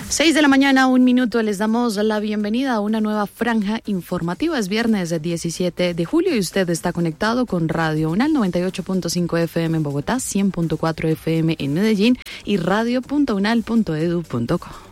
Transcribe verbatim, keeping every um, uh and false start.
Seis de la mañana, un minuto, les damos la bienvenida a una nueva franja informativa. Es viernes diecisiete de julio y usted está conectado con Radio UNAL noventa y ocho punto cinco F M en Bogotá, cien punto cuatro F M en Medellín y radio punto unal punto edu punto co.